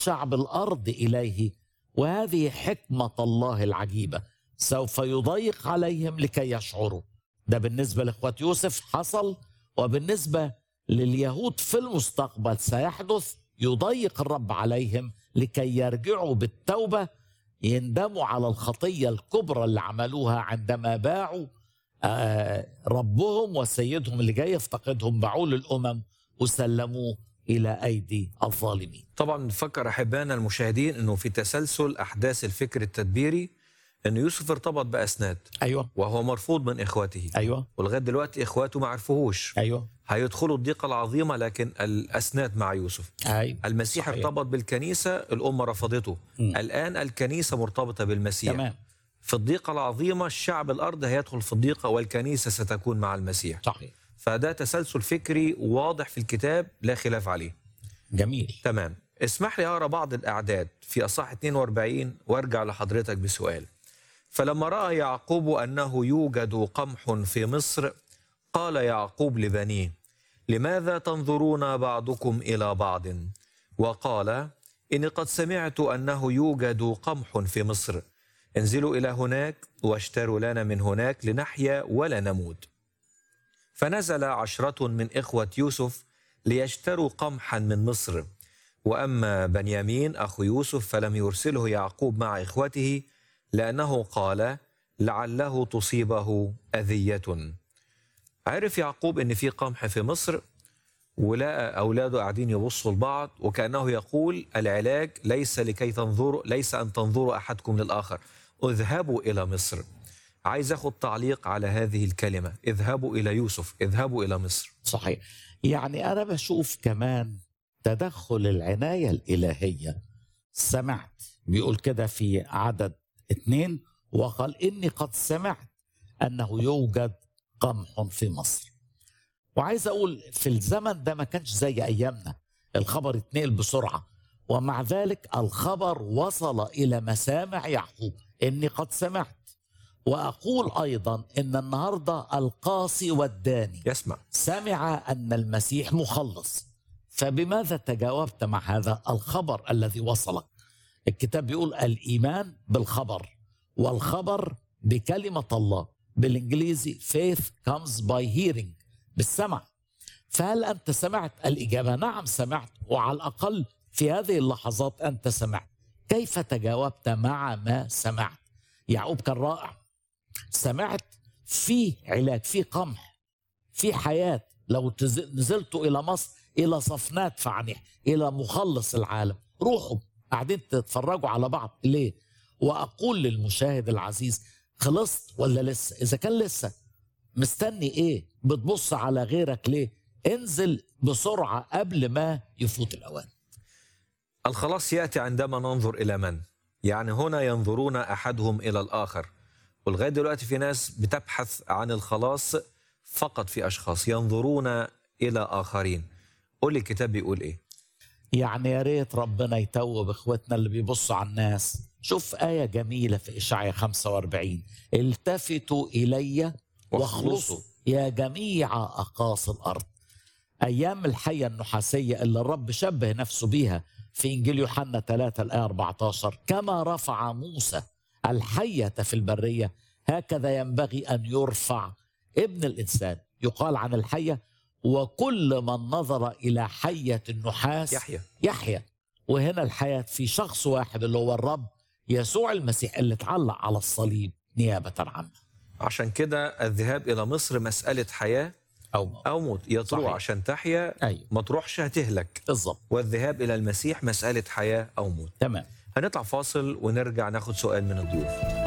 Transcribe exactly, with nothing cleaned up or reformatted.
شعب الأرض إليه، وهذه حكمة الله العجيبة، سوف يضيق عليهم لكي يشعروا. ده بالنسبة لإخوة يوسف حصل، وبالنسبة لليهود في المستقبل سيحدث، يضيق الرب عليهم لكي يرجعوا بالتوبة، يندموا على الخطية الكبرى اللي عملوها عندما باعوا آه ربهم وسيدهم اللي جاي يفتقدهم، باعوه للأمم وسلموه إلى أيدي الظالمين. طبعا نفكر أحبائنا المشاهدين أنه في تسلسل أحداث الفكر التدبيري أن يوسف ارتبط بأسناد، أيوة، وهو مرفوض من إخواته، أيوة، ولغاية دلوقتي إخواته ما عرفوهوش، أيوة، هيدخلوا الضيقة العظيمة، لكن الأسناد مع يوسف. أيوة. المسيح صحيح. ارتبط بالكنيسة، الأمة رفضته. م. الآن الكنيسة مرتبطة بالمسيح. تمام. في الضيقة العظيمة الشعب الأرض هيدخل في الضيقة، والكنيسة ستكون مع المسيح. صحيح. فده تسلسل فكري واضح في الكتاب لا خلاف عليه. جميل. تمام. اسمح لي أقرأ بعض الأعداد في أصحاح اثنين وأربعين وارجع لحضرتك بسؤال. فلما رأى يعقوب أنه يوجد قمح في مصر، قال يعقوب لبنيه: لماذا تنظرون بعضكم إلى بعض؟ وقال: إني قد سمعت أنه يوجد قمح في مصر، انزلوا إلى هناك واشتروا لنا من هناك لنحيا ولا نموت. فنزل عشرة من إخوة يوسف ليشتروا قمحا من مصر. وأما بنيامين أخو يوسف فلم يرسله يعقوب مع إخوته، لأنه قال: لعله تصيبه أذية. عرف يعقوب أن في قمح في مصر، ولقى أولاده قاعدين يبصوا لبعض، وكأنه يقول: العلاج ليس لكي تنظروا، ليس أن تنظروا أحدكم للآخر، اذهبوا إلى مصر. عايز أخذ تعليق على هذه الكلمة، اذهبوا إلى يوسف، اذهبوا إلى مصر. صحيح. يعني أنا بشوف كمان تدخل العناية الإلهية. سمعت بيقول كده في عدد اثنين، وقال: إني قد سمعت أنه يوجد قمح في مصر. وعايز أقول في الزمن ده ما كانش زي أيامنا، الخبر اتنقل بسرعة، ومع ذلك الخبر وصل إلى مسامع يعقوب إني قد سمعت. وأقول أيضا إن النهاردة القاصي والداني يسمع سمع أن المسيح مخلص. فبماذا تجاوبت مع هذا الخبر الذي وصلك؟ الكتاب بيقول الإيمان بالخبر، والخبر بكلمة الله، بالإنجليزي faith comes by hearing، بالسمع. فهل أنت سمعت؟ الإجابة نعم سمعت، وعلى الأقل في هذه اللحظات أنت سمعت. كيف تجاوبت مع ما سمعت؟ يعقوب كان رائع. سمعت في علاج، في قمح، في حياة. لو نزلت إلى مصر، إلى صفنات فعنيح، إلى مخلص العالم، روحوا قاعدين تتفرجوا على بعض ليه؟ وأقول للمشاهد العزيز: خلصت ولا لسه؟ إذا كان لسه، مستني إيه؟ بتبص على غيرك ليه؟ انزل بسرعة قبل ما يفوت الأوان. الخلاص يأتي عندما ننظر إلى من؟ يعني هنا ينظرون أحدهم إلى الآخر، ولغاية دلوقتي في ناس بتبحث عن الخلاص فقط في أشخاص، ينظرون إلى آخرين. قول لي الكتاب بيقول إيه؟ يعني يا ريت ربنا يتوب إخوتنا اللي بيبصوا على الناس. شوف آية جميلة في إشعياء خمسة وأربعين: التفتوا إلي واخلصوا يا جميع أقاصي الأرض. أيام الحية النحاسية اللي الرب شبه نفسه بيها في إنجيل يوحنا ثلاثة الآية أربعة عشر: كما رفع موسى الحية في البرية، هكذا ينبغي أن يرفع ابن الإنسان. يقال عن الحية: وكل من نظر إلى حية النحاس يحيى يحيى. وهنا الحياة في شخص واحد اللي هو الرب يسوع المسيح اللي اتعلق على الصليب نيابة عنه. عشان كده الذهاب إلى مصر مسألة حياة أو موت, أو موت. يا تروح عشان تحيا، أيوه. ما تروحش هتهلك بالظبط. والذهاب إلى المسيح مسألة حياة أو موت. تمام. هنطلع فاصل ونرجع ناخد سؤال من الضيوف.